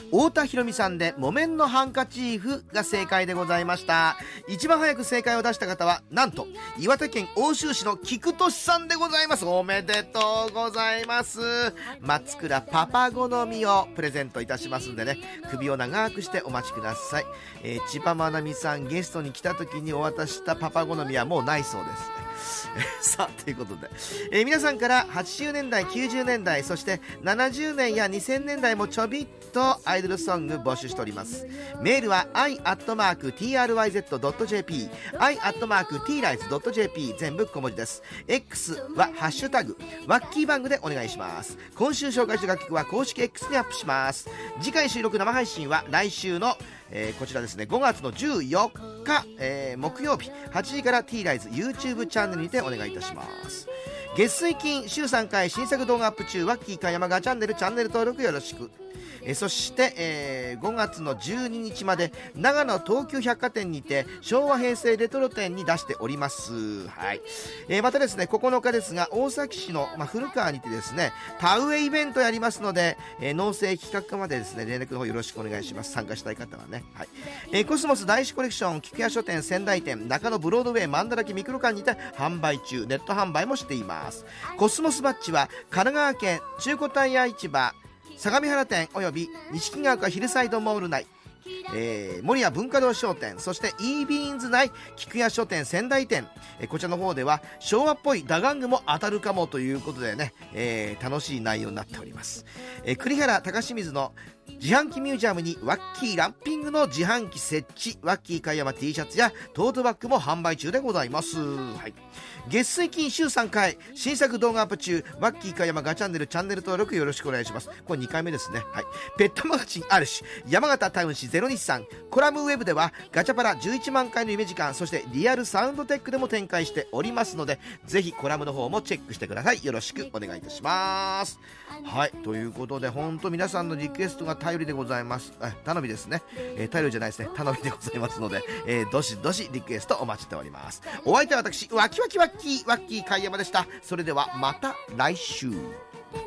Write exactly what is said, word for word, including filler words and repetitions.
太田博美さんで木綿のハンカチーフが正解でございました。一番早く正解を出した方はなんと岩手県奥州市の菊俊さんでございます。おめでとうございます。松倉パパ好みをプレゼントいたしますんでね、首を長くしてお待ちください。えー、千葉真奈美さんゲストに来た時にお渡ししたパパ好みはもうないそうですねさあということで、えー、皆さんからはちじゅうねんだいきゅうじゅうねんだいそしてななじゅうねんやにせんねんだいもちょびっとアイドルソング募集しております。メールは アイアットマークティーアールワイゼットドットジェーピー アイアットマークティーライズドットジェーピー 全部小文字です。 X はハッシュタグワッキーバングでお願いします。今週紹介した楽曲は公式 X にアップします。次回収録生配信は来週のえー、こちらですねごがつのじゅうよっか、えー、木曜日はちじから T ライズ YouTube チャンネルにてお願いいたします。月水金週さんかい新作動画アップ中、ワッキーか山がチャンネルチャンネル登録よろしく。えー、そして、えー、ごがつのじゅうににちまで長野東急百貨店にて昭和平成レトロ展に出しております。はい。えー、またですねここのかですが大崎市の、まあ、古川にてですね田植えイベントやりますので、えー、農政企画課までですね連絡の方よろしくお願いします。参加したい方はね。はい。えー、コスモス大師コレクション菊屋書店仙台店中野ブロードウェイ万だらけミクロ館にて販売中、ネット販売もしています。コスモスバッジは神奈川県中古タイヤ市場相模原店および錦ヶ丘ヒルサイドモール内、えー、守谷文化堂商店、そして e ビーンズ内菊屋書店仙台店、えー、こちらの方では昭和っぽい打玩具も当たるかもということでね、えー、楽しい内容になっております。えー、栗原高清水の自販機ミュージアムにワッキーラッピングの自販機設置、ワッキー貝山 T シャツやトートバッグも販売中でございます。はい。月水金週さんかい新作動画アップ中、ワッキーか山ガチャンネルチャンネル登録よろしくお願いします。これにかいめですね。はい。ペットマガジンあるし山形タウン市ゼロ日産コラムウェブではガチャパラじゅういちまんかいの夢時間、そしてリアルサウンドテックでも展開しておりますので、ぜひコラムの方もチェックしてください。よろしくお願いいたします。はい。ということで本当皆さんのリクエストが頼りでございます。あ、頼みですね。えー、頼りじゃないですね。頼みでございますので、えー、どしどしリクエストお待ちしております。お相手は私ワキワキワッキーワッキー貝山でした。それではまた来週。